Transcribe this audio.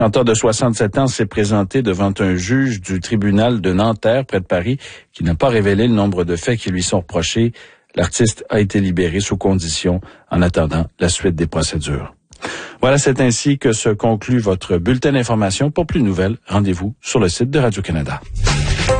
Chanteur de 67 ans s'est présenté devant un juge du tribunal de Nanterre, près de Paris, qui n'a pas révélé le nombre de faits qui lui sont reprochés. L'artiste a été libéré sous condition en attendant la suite des procédures. Voilà, c'est ainsi que se conclut votre bulletin d'information. Pour plus de nouvelles, rendez-vous sur le site de Radio-Canada.